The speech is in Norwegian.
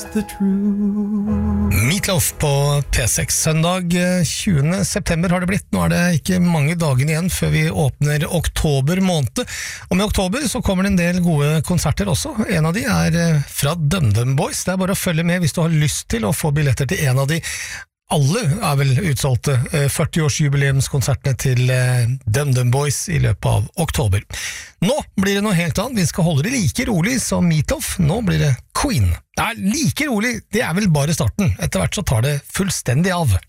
The truth. Meatloaf på P6 søndag 20. september har det blitt. Nå er det ikke mange dagene igjen før vi åpner oktober måned. Og med oktober så kommer det en del gode konserter også. En av de er fra DumDum Boys. Det er bare å følge med hvis du har lyst til å få billetter til en av de. Alle er vel utsolgte 40-årsjubileumskonsertene til DumDum Boys i løpet av oktober. Nå blir det noe helt annet. Vi skal holde det like rolig som Meatloaf. Nå blir det Queen. Det er like rolig, det er vel bare starten. Etter hvert så tar det fullstendig av.